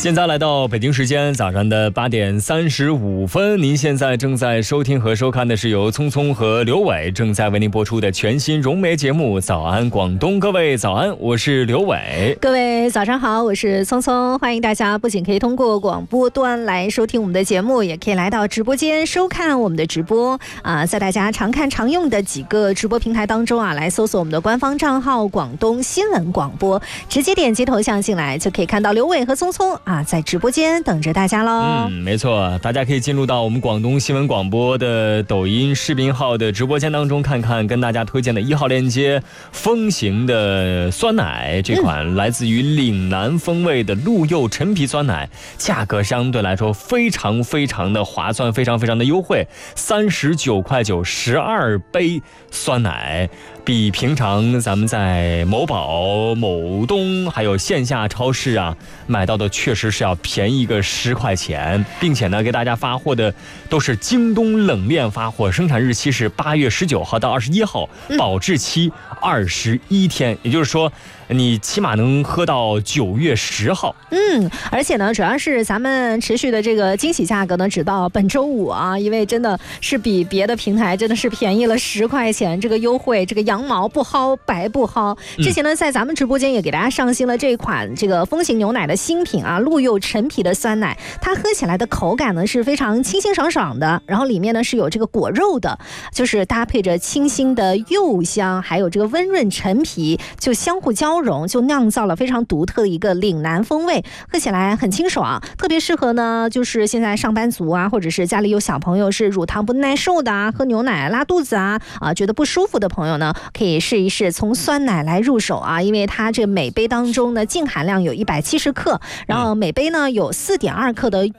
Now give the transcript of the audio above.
现在来到北京时间早上的8点35分，您现在正在收听和收看的是由聪聪和刘伟正在为您播出的全新融媒节目《早安广东》。各位早安，我是刘伟。 各位早上好，我是聪聪。欢迎大家不仅可以通过广播端来收听我们的节目，也可以来到直播间收看我们的直播在大家常看常用的几个直播平台当中来搜索我们的官方账号广东新闻广播，直接点击头像进来就可以看到刘伟和聪聪在直播间等着大家喽。 没错，大家可以进入到我们广东新闻广播的抖音视频号的直播间当中，看看跟大家推荐的1号链接风行的酸奶，这款来自于岭南风味的鹿柚陈皮酸奶，价格相对来说非常的划算，非常的优惠，39.9块12杯酸奶，比平常咱们在某宝、某东还有线下超市买到的确实是要便宜个10块钱，并且呢，给大家发货的都是京东冷链发货，生产日期是8月19号到21号，保质期21天，也就是说你起码能喝到9月10号。 而且呢，主要是咱们持续的这个惊喜价格呢，直到本周五因为真的是比别的平台真的是便宜了10块钱，这个优惠，这个羊毛不薅白不薅。之前呢，在咱们直播间也给大家上新了这款这个风行牛奶的新品鹿柚陈皮的酸奶，它喝起来的口感呢是非常清清爽爽的，然后里面呢是有这个果肉的，就是搭配着清新的柚香，还有这个温润陈皮，就相互交融，就酿造了非常独特的一个岭南风味，喝起来很清爽，特别适合呢就是现在上班族或者是家里有小朋友是乳糖不耐受的喝牛奶拉肚子觉得不舒服的朋友呢，可以试一试从酸奶来入手因为它这每杯当中呢净含量有170克，然后每杯呢有4.2克的